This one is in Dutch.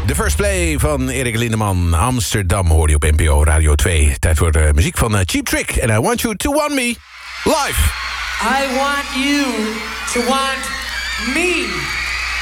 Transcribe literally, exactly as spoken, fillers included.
De First Play van Erik Lindeman. Amsterdam hoorde je op N P O Radio twee. Tijd voor de muziek van uh, Cheap Trick. En I Want You To Want Me live. I want you to want me.